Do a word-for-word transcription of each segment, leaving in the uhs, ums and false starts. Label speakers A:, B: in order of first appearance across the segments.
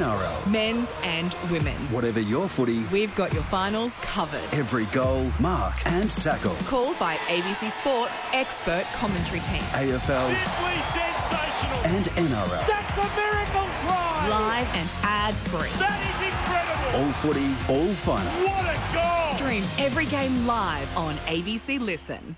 A: N R L.
B: Men's and women's.
A: Whatever your footy,
B: we've got your finals covered.
A: Every goal, mark and tackle.
B: Called by A B C Sports expert commentary team.
A: A F L.
C: Simply sensational.
A: And N R L.
C: That's a miracle try.
B: Live and ad-free.
C: That is incredible.
A: All footy, all finals.
C: What a goal.
B: Stream every game live on A B C Listen.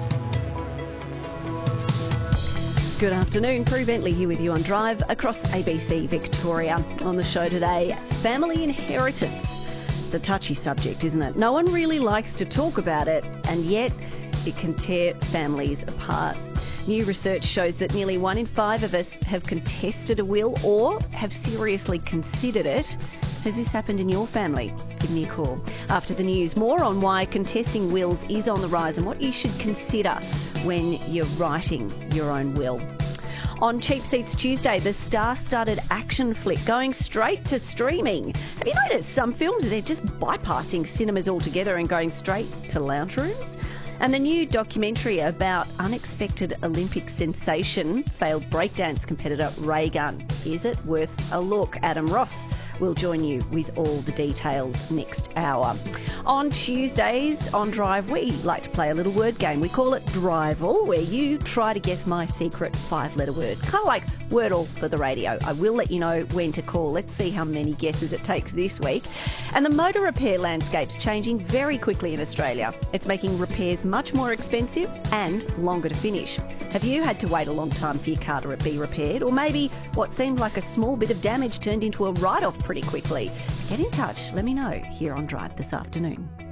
D: Good afternoon, Prue Bentley here with you on Drive across A B C Victoria. On the show today, family inheritance. It's a touchy subject, isn't it? No one really likes to talk about it, and yet it can tear families apart. New research shows that nearly one in five of us have contested a will or have seriously considered it. Has this happened in your family? Give me a call. After the news, more on why contesting wills is on the rise and what you should consider when you're writing your own will. On Cheap Seats Tuesday, the star-studded action flick going straight to streaming. Have you noticed some films, they're just bypassing cinemas altogether and going straight to lounge rooms? And the new documentary about unexpected Olympic sensation, failed breakdance competitor Ray Gunn. Is it worth a look? Adam Ross will join you with all the details next hour. On Tuesdays on Drive, we like to play a little word game. We call it Drivel, where you try to guess my secret five-letter word. Kind of like Wordle for the radio. I will let you know when to call. Let's see how many guesses it takes this week. And the motor repair landscape's changing very quickly in Australia. It's making repairs much more expensive and longer to finish. Have you had to wait a long time for your car to be repaired? Or maybe what seemed like a small bit of damage turned into a write-off pretty quickly? Get in touch. Let me know here on Drive this afternoon.